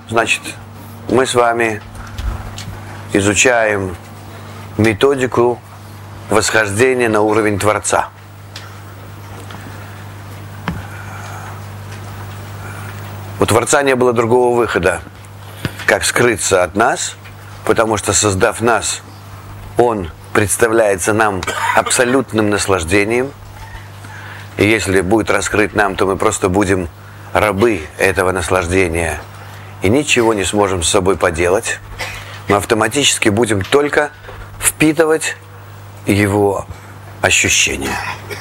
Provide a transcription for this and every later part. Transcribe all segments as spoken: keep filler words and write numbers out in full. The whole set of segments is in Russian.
Значит, мы с вами изучаем методику восхождения на уровень Творца. У Творца не было другого выхода, как скрыться от нас, потому что, создав нас, Он представляется нам абсолютным наслаждением. И если будет раскрыт нам, то мы просто будем рабы этого наслаждения и ничего не сможем с собой поделать. Мы автоматически будем только впитывать его ощущения.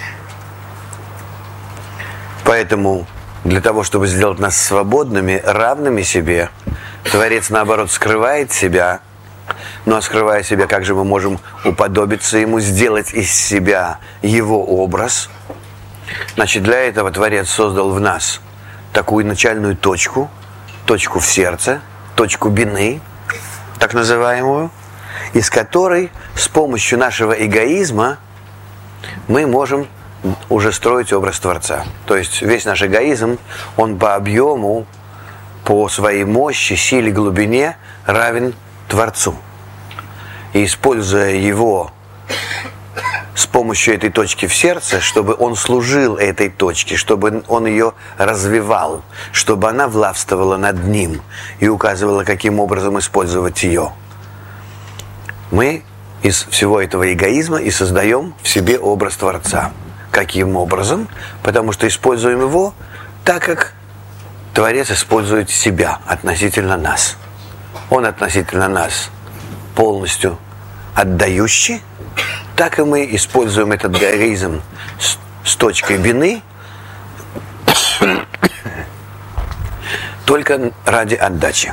Поэтому для того, чтобы сделать нас свободными, равными себе, Творец, наоборот, скрывает себя. Ну а скрывая себя, как же мы можем уподобиться ему, сделать из себя его образ? Значит, для этого Творец создал в нас такую начальную точку, точку в сердце, точку бины, так называемую, из которой с помощью нашего эгоизма мы можем уже строить образ Творца. То есть весь наш эгоизм, он по объему, по своей мощи, силе, глубине равен Творцу. И используя его с помощью этой точки в сердце, чтобы он служил этой точке, чтобы он ее развивал, чтобы она властвовала над ним и указывала, каким образом использовать ее. Мы из всего этого эгоизма и создаем в себе образ Творца. Каким образом? Потому что используем его так, как Творец использует себя относительно нас. Он относительно нас полностью отдающий, так и мы используем этот эгоизм с, с точкой бины только ради отдачи.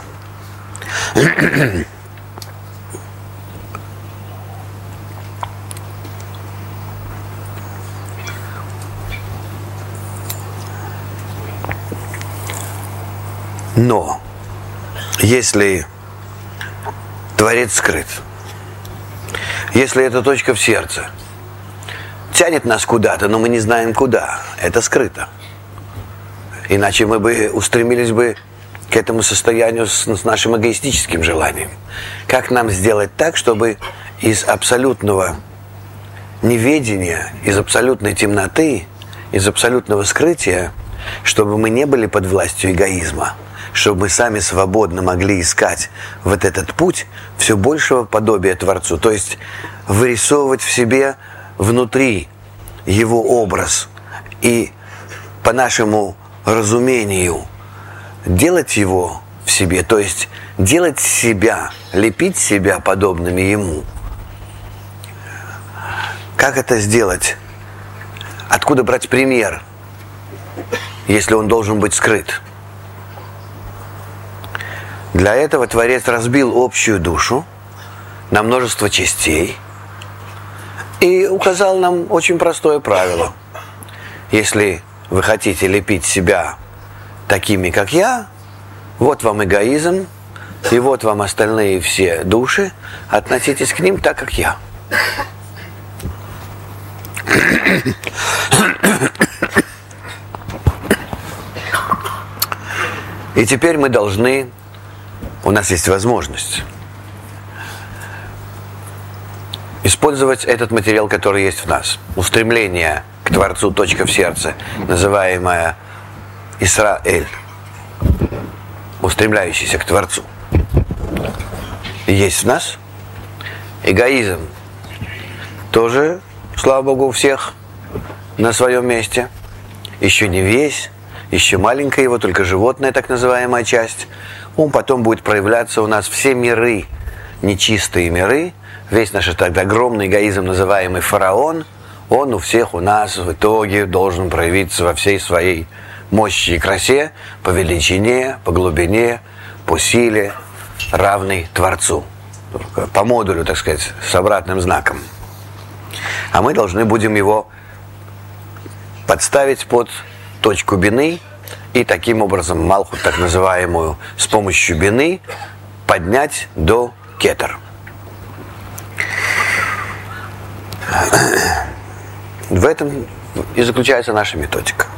Но если Творец скрыт, если эта точка в сердце тянет нас куда-то, но мы не знаем куда, это скрыто. Иначе мы бы устремились бы к этому состоянию с, с нашим эгоистическим желанием. Как нам сделать так, чтобы из абсолютного неведения, из абсолютной темноты, из абсолютного скрытия, чтобы мы не были под властью эгоизма, чтобы мы сами свободно могли искать вот этот путь все большего подобия Творцу, то есть вырисовывать в себе внутри его образ и по нашему разумению делать его в себе, то есть делать себя, лепить себя подобными ему. Как это сделать? Откуда брать пример, если он должен быть скрыт? Для этого Творец разбил общую душу на множество частей и указал нам очень простое правило. Если вы хотите лепить себя такими, как я, вот вам эгоизм, и вот вам остальные все души, относитесь к ним так, как я. И теперь мы должны... У нас есть возможность использовать этот материал, который есть в нас. Устремление к Творцу, точка в сердце, называемая Исраэль, устремляющийся к Творцу, есть в нас. Эгоизм тоже, слава Богу, у всех на своем месте. Еще не весь, еще маленькая его, только животная так называемая часть. Он потом будет проявляться у нас все миры, нечистые миры, весь наш этот огромный эгоизм, называемый фараон, он у всех у нас в итоге должен проявиться во всей своей мощи и красе, по величине, по глубине, по силе, равный Творцу. По модулю, так сказать, с обратным знаком. А мы должны будем его подставить под точку бины, и таким образом Малхут, так называемую, с помощью бины поднять до кетер. В этом и заключается наша методика.